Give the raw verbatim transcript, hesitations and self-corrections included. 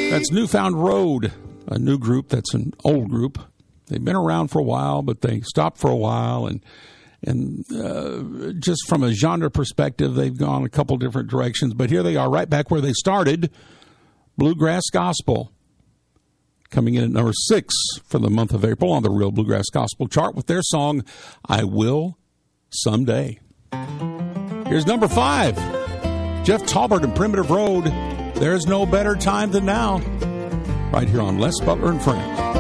That's Newfound Road, a new group that's an old group. They've been around for a while, but they stopped for a while. And and uh, just from a genre perspective, they've gone a couple different directions. But here they are right back where they started, Bluegrass Gospel. Coming in at number six for the month of April on the Real Bluegrass Gospel chart with their song, I Will Someday. Here's number five, Jeff Talbert and Primitive Road, There's No Better Time Than Now, right here on Les Butler and Friends.